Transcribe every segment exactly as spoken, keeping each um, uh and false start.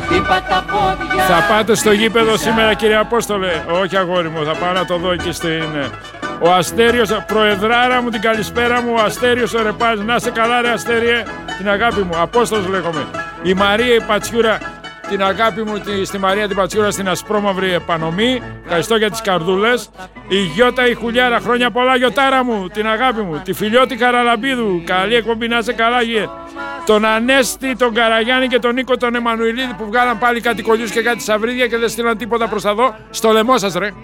Θα πάτε στο γήπεδο σήμερα, κύριε Απόστολε? Όχι, αγόρι μου, θα πάω να το δω εκεί στην... Ο Αστέριος, προεδράρα μου, την καλησπέρα μου, ο Αστέριος ο Ρεπάς. Να σε καλά ρε Αστέριε, την αγάπη μου, Απόστολος λέγομαι. Η Μαρία η Πατσιούρα, την αγάπη μου τη, στη Μαρία την Πατσιούρα στην ασπρόμαυρη επανομή. Ευχαριστώ για τις καρδούλες. Η Γιώτα η Χουλιάρα, χρόνια πολλά Γιωτάρα μου, την αγάπη μου. Τη Φιλιώτη Καραλαμπίδου, καλή εκπομπή, να σε καλά γε. Τον Ανέστη, τον Καραγιάννη και τον Νίκο τον Εμμανουηλίδη που βγάλαν πάλι κάτι κολλιούς και κάτι σαβρίδια και δεν στείλαν τίποτα προς τα δω. Στο λαιμό σας ρε.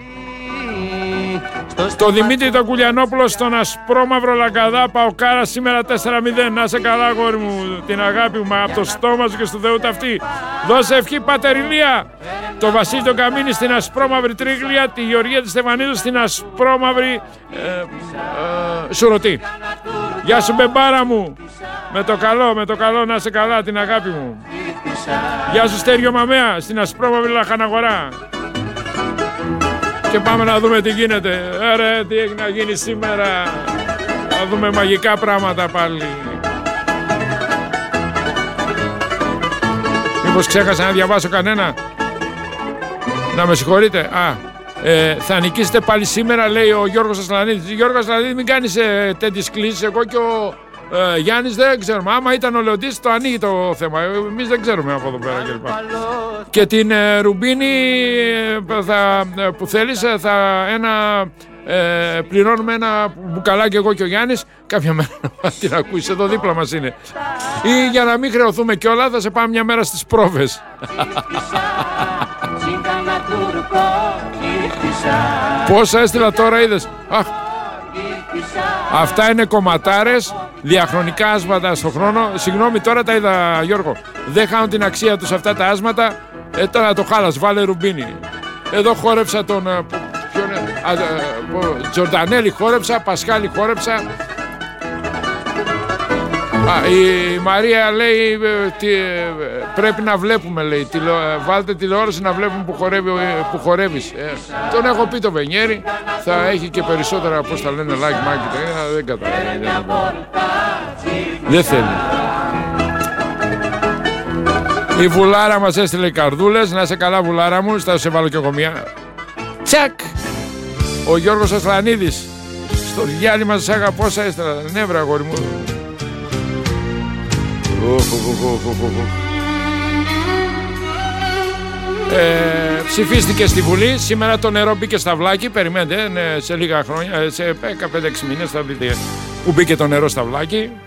Το Δημήτρη τον Κουλιανόπουλο στον ασπρόμαυρο Λαγκαδά, Παοκάρα σήμερα τέσσερα μηδέν. Να σε καλά αγόρι μου, την αγάπη μου από το στόμα σου και στο Θεού ταυτή. Δώσε ευχή Πατεριλία. Το Βασίλη τον Καμίνη στην ασπρόμαυρη Τρίγλια, τη Γεωργία της Στεφανίδου στην ασπρόμαυρη ε, ε, Σουρωτή. Γεια σου μπεμπάρα μου. Με το καλό, με το καλό, να σε καλά, την αγάπη μου. Γεια σου Στέριο Μαμέα στην ασπρόμαυρη Λαχαναγορά. Και πάμε να δούμε τι γίνεται. Ρε, τι έχει να γίνει σήμερα. Να δούμε μαγικά πράγματα πάλι. Μήπως ξέχασα να διαβάσω κανένα? Να με συγχωρείτε. Α, ε, θα νικήσετε πάλι σήμερα, λέει ο Γιώργος Ασλανίδης. Γιώργο Ασλανίδη, μην κάνεις ε, τέτοιες κλήσεις. Εγώ και ο ε, Γιάννης δεν ξέρουμε. Άμα ήταν ο Λεοντής, το ανοίγει το θέμα. Εμείς δεν ξέρουμε από εδώ πέρα κλπ. Και την ε, Ρουμπίνη ε, θα, ε, που θέλεις, θα ένα... Ε, πληρώνουμε ένα μπουκαλάκι εγώ και ο Γιάννης. Κάποια μέρα να την ακούσεις, εδώ δίπλα μας είναι. Ή για να μην χρεωθούμε κιόλα, θα σε πάμε μια μέρα στις πρόβες. Πόσα έστειλα τώρα, είδες? Αχ, αυτά είναι κομματάρες, διαχρονικά άσματα στο χρόνο. Συγγνώμη, τώρα τα είδα Γιώργο. Δεν χάνουν την αξία τους αυτά τα άσματα. Ε, τώρα το χάλας, βάλε Ρουμπίνη. Εδώ χόρεψα τον... Τζορντανέλη χόρεψα, Πασχάλη χόρεψα. Α, η Μαρία λέει τι, πρέπει να βλέπουμε, λέει, τηλε, βάλτε τηλεόραση να βλέπουμε που, χορεύει, που χορεύεις. Ε, τον έχω πει το Βενιέρη, θα έχει και περισσότερα, πώς τα λένε, like, μάκι, δεν καταλαβαίνει. Δεν θέλει. Η Βουλάρα μας έστειλε καρδούλες, να είσαι καλά Βουλάρα μου, θα σε βάλω και εγώ μία. Τσακ! Ο Γιώργος Ασλανίδης, στο διάλειμμα σας αγαπώ, όσα έστειλα. Νεύρα αγόρι μου. Ε, ψηφίστηκε στη Βουλή. Σήμερα το νερό μπήκε στα βλάκι. Περιμένετε, ναι, σε λίγα χρόνια, σε πέντε έξι μήνες θα δείτε που μπήκε το νερό στα βλάκι.